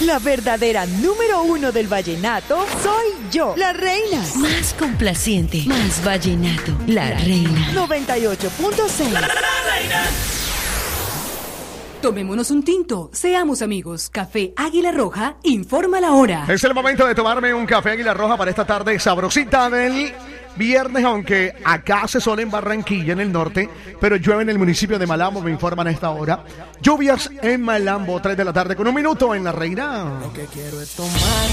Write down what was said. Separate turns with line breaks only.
La verdadera número uno del vallenato soy yo, la reina.
Más complaciente, más vallenato, la reina.
98.6.
La reina.
Tomémonos un tinto, seamos amigos. Café Águila Roja informa la hora.
Es el momento de tomarme un café Águila Roja para esta tarde sabrosita del viernes, aunque acá hace sol en Barranquilla, en el norte, pero llueve en el municipio de Malambo, me informan a esta hora. Lluvias en Malambo, 3 de la tarde con 1 minuto en La Reina.
Lo que quiero es tomar